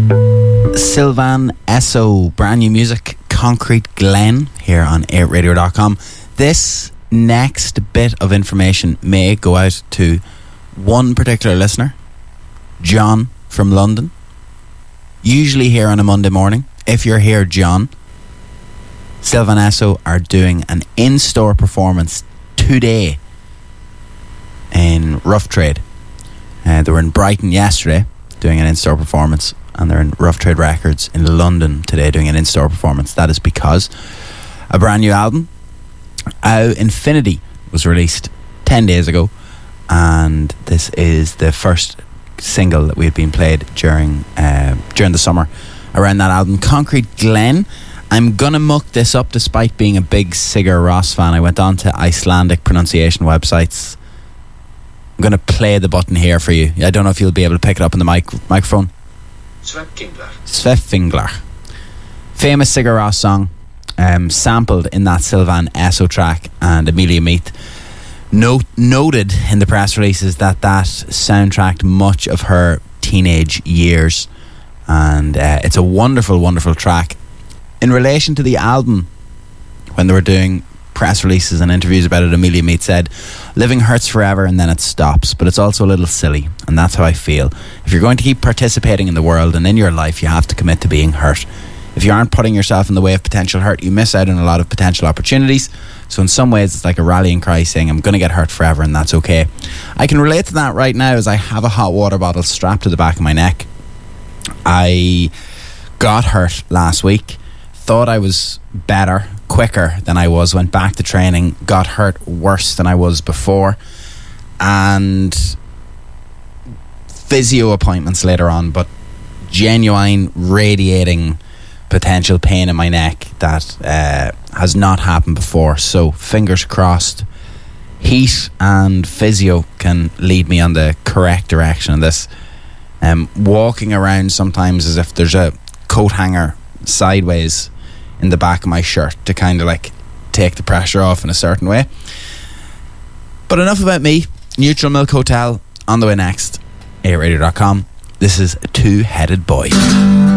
Sylvan Esso, brand new music, Concrete Glen, here on 8radio.com. This next bit of information may go out to one particular listener, John from London. Usually here on a Monday morning. If you're here, John, Sylvan Esso are doing an in-store performance today in Rough Trade. They were in Brighton yesterday doing an in-store performance, and they're in Rough Trade Records in London today doing an in-store performance. That is because a brand new album, Infinity, was released 10 days ago, and this is the first single that we had been played during the summer around that album, Concrete Glen. I'm gonna muck this up despite being a big Sigur Rós fan. I went on to Icelandic pronunciation websites. I'm gonna play the button here for you. I don't know if you'll be able to pick it up in the microphone. Svefinglar. Famous Sigur Rós song, sampled in that Sylvan Esso track, and Amelia Meath noted in the press releases that soundtracked much of her teenage years, and it's a wonderful, wonderful track. In relation to the album, when they were doing press releases and interviews about it, Amelia Meath said, "Living hurts forever and then it stops, but it's also a little silly, and that's how I feel. If you're going to keep participating in the world and in your life, you have to commit to being hurt. If you aren't putting yourself in the way of potential hurt, you miss out on a lot of potential opportunities. So in some ways it's like a rallying cry saying, I'm going to get hurt forever and that's okay." I can relate to that right now, as I have a hot water bottle strapped to the back of my neck. I got hurt last week, thought I was better, quicker than I was, went back to training, got hurt worse than I was before, and physio appointments later on, but genuine radiating potential pain in my neck that has not happened before. So fingers crossed, heat and physio can lead me on the correct direction in this. Walking around sometimes as if there's a coat hanger sideways in the back of my shirt to kind of like take the pressure off in a certain way. But enough about me. Neutral Milk Hotel on the way next. 8radio.com. This is Two-Headed Boy.